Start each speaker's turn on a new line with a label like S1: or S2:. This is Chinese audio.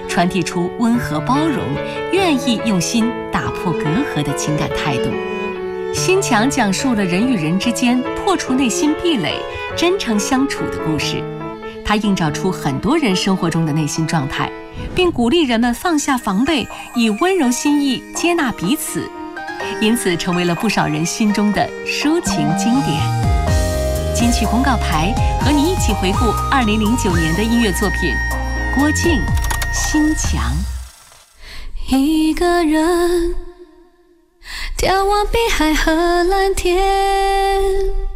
S1: 传递出温和包容、愿意用心打破隔阂的情感态度。心墙讲述了人与人之间破除内心壁垒、真诚相处的故事。它映照出很多人生活中的内心状态，并鼓励人们放下防备，以温柔心意接纳彼此，因此成为了不少人心中的抒情经典。金曲公告牌和你一起回顾2009年的音乐作品，郭靖《心墙》。
S2: 一个人眺望碧海和蓝天，